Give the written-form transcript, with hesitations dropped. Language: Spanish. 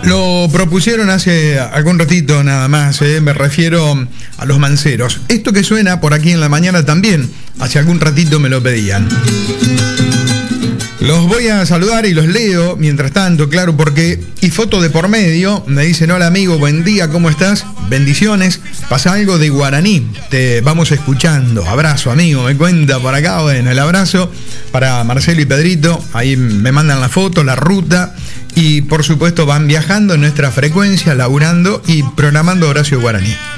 Lo propusieron hace algún ratito nada más, me refiero a los manceros. Esto que suena por aquí en la mañana también, hace algún ratito me lo pedían. Los voy a saludar y los leo mientras tanto, claro, porque y foto de por medio, me dicen: hola amigo, buen día, ¿cómo estás? Bendiciones, pasa algo de guaraní, te vamos escuchando, abrazo amigo, me cuenta por acá. Bueno, el abrazo para Marcelo y Pedrito, ahí me mandan la foto, la ruta, y por supuesto van viajando en nuestra frecuencia, laburando y programando Horacio Guaraní.